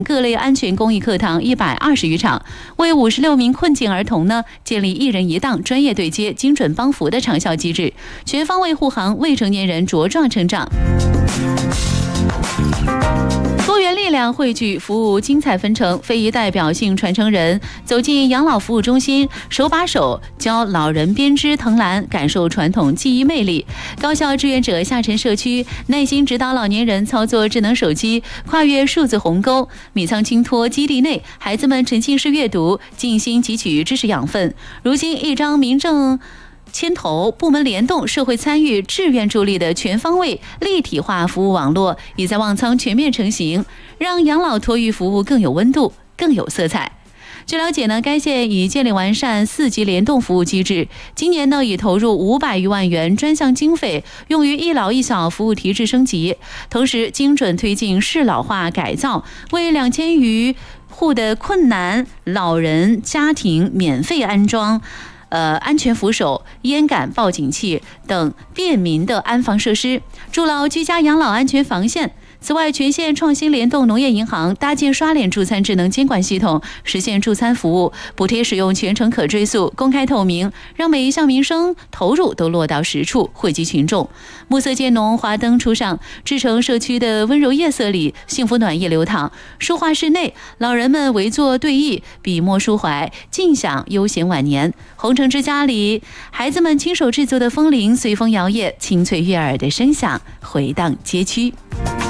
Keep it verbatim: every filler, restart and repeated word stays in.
各类安全公益课堂一百二十余场，为五十六名困境儿童呢建立一人一档、专业对接、精准帮扶的长效机制，全方位护航未成年人茁壮成长。多元力量汇聚，服务精彩纷呈。非遗代表性传承人走进养老服务中心，手把手教老人编织藤篮，感受传统技艺魅力。高校志愿者下沉社区，耐心指导老年人操作智能手机，跨越数字鸿沟。米仓青托基地内，孩子们沉浸式阅读，静心汲取知识养分。如今，一张民政牵头、部门联动、社会参与、志愿助力的全方位立体化服务网络已在望仓全面成型，让养老托育服务更有温度、更有色彩。据了解呢，该县已建立完善四级联动服务机制，今年呢已投入五百余万元专项经费，用于一老一小服务提质升级，同时精准推进适老化改造，为两千余户的困难老人家庭免费安装呃，安全扶手、烟感报警器等便民的安防设施，筑牢居家养老安全防线。此外，全县创新联动农业银行搭建刷脸助餐智能监管系统，实现助餐服务补贴使用全程可追溯、公开透明，让每一项民生投入都落到实处，惠及群众。暮色渐浓，华灯初上，制成社区的温柔夜色里，幸福暖意流淌。书画室内，老人们围坐对弈，笔墨抒怀，尽享悠闲晚年。红尘之家里，孩子们亲手制作的风铃随风摇曳，清脆悦耳的声响回荡街区。